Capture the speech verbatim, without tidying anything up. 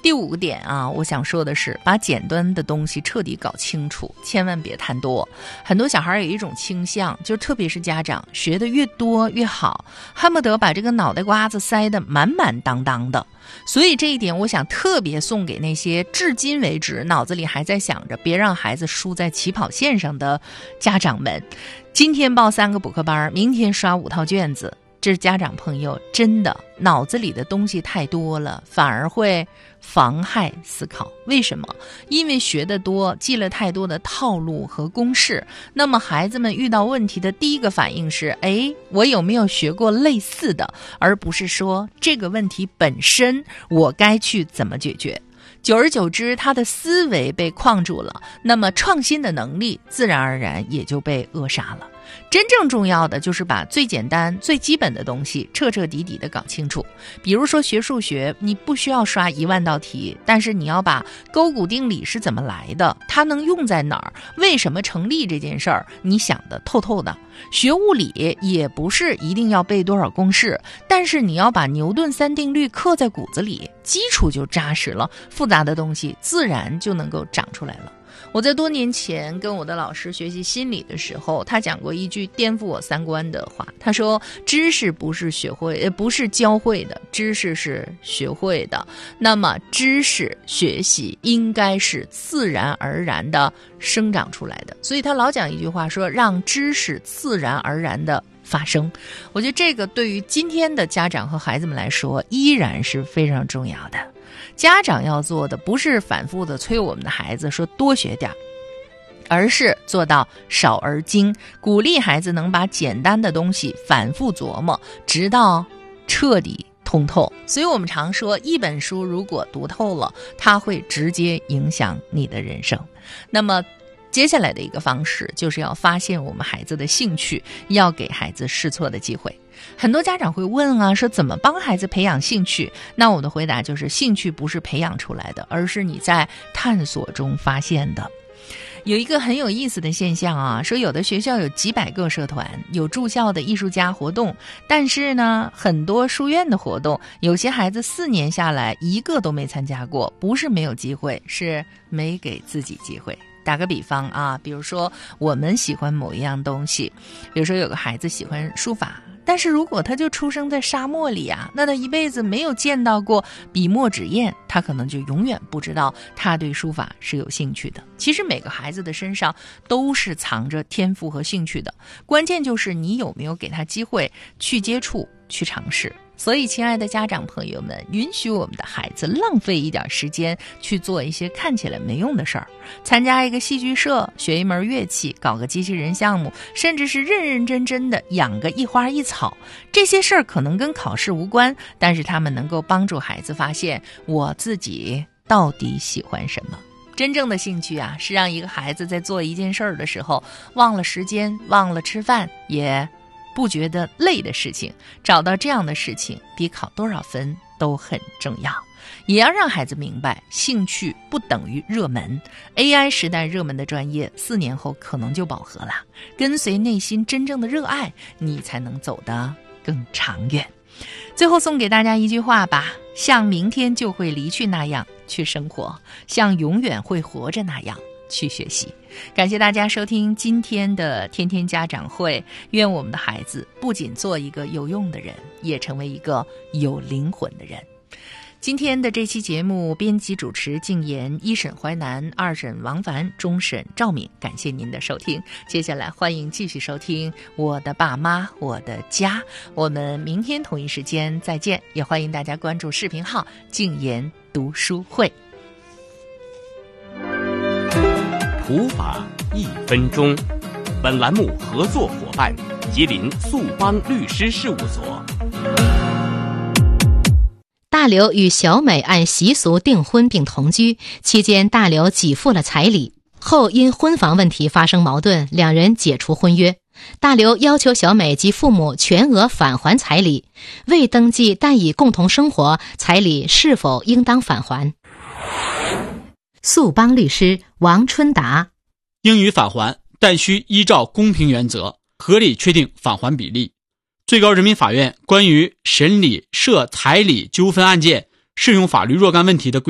第五个点啊，我想说的是，把简单的东西彻底搞清楚，千万别贪多。很多小孩有一种倾向，就特别是家长，学的越多越好，恨不得把这个脑袋瓜子塞得满满当当的。所以这一点我想特别送给那些至今为止脑子里还在想着别让孩子输在起跑线上的家长们。今天报三个补课班，明天刷五套卷子，这家长朋友真的脑子里的东西太多了，反而会妨害思考。为什么？因为学得多，记了太多的套路和公式，那么孩子们遇到问题的第一个反应是，诶，我有没有学过类似的，而不是说这个问题本身我该去怎么解决。久而久之，他的思维被框住了，那么创新的能力自然而然也就被扼杀了。真正重要的就是把最简单最基本的东西彻彻底底的搞清楚。比如说学数学，你不需要刷一万道题，但是你要把勾股定理是怎么来的，它能用在哪儿，为什么成立这件事儿，你想得透透的。学物理也不是一定要背多少公式，但是你要把牛顿三定律刻在骨子里，基础就扎实了，复杂的东西自然就能够长出来了。我在多年前跟我的老师学习心理的时候，他讲过一句颠覆我三观的话。他说，知识不是学会，不是教会的，知识是学会的。那么知识学习应该是自然而然的生长出来的。所以他老讲一句话说，让知识自然而然的发生。我觉得这个对于今天的家长和孩子们来说依然是非常重要的。家长要做的不是反复的催我们的孩子说多学点，而是做到少而精，鼓励孩子能把简单的东西反复琢磨，直到彻底通透。所以我们常说，一本书如果读透了，它会直接影响你的人生。那么接下来的一个方式就是要发现我们孩子的兴趣，要给孩子试错的机会。很多家长会问啊，说怎么帮孩子培养兴趣？那我的回答就是，兴趣不是培养出来的，而是你在探索中发现的。有一个很有意思的现象啊，说有的学校有几百个社团，有住校的艺术家活动，但是呢，很多书院的活动，有些孩子四年下来一个都没参加过，不是没有机会，是没给自己机会。打个比方啊，比如说我们喜欢某一样东西，比如说有个孩子喜欢书法，但是如果他就出生在沙漠里啊，那他一辈子没有见到过笔墨纸砚，他可能就永远不知道他对书法是有兴趣的。其实每个孩子的身上都是藏着天赋和兴趣的，关键就是你有没有给他机会去接触去尝试。所以亲爱的家长朋友们，允许我们的孩子浪费一点时间去做一些看起来没用的事儿，参加一个戏剧社，学一门乐器，搞个机器人项目，甚至是认认真真的养个一花一草。这些事儿可能跟考试无关，但是他们能够帮助孩子发现我自己到底喜欢什么。真正的兴趣啊，是让一个孩子在做一件事儿的时候忘了时间，忘了吃饭，也不觉得累的事情。找到这样的事情比考多少分都很重要。也要让孩子明白，兴趣不等于热门。 A I 时代热门的专业四年后可能就饱和了，跟随内心真正的热爱，你才能走得更长远。最后送给大家一句话吧，像明天就会离去那样去生活，像永远会活着那样去学习。感谢大家收听今天的天天家长会，愿我们的孩子不仅做一个有用的人，也成为一个有灵魂的人。今天的这期节目编辑主持静言，一审淮南，二审王凡，终审赵敏。感谢您的收听，接下来欢迎继续收听我的爸妈我的家，我们明天同一时间再见，也欢迎大家关注视频号静言读书会。 普法一分钟，本栏目合作伙伴吉林速邦律师事务所。 大刘与小美按习俗订婚并同居，期间大刘给付了彩礼，后因婚房问题发生矛盾，两人解除婚约。大刘要求小美及父母全额返还彩礼，未登记但已共同生活，彩礼是否应当返还？速邦律师王春达： 应予返还，但需依照公平原则，合理确定返还比例。最高人民法院关于审理涉彩礼纠纷案件适用法律若干问题的规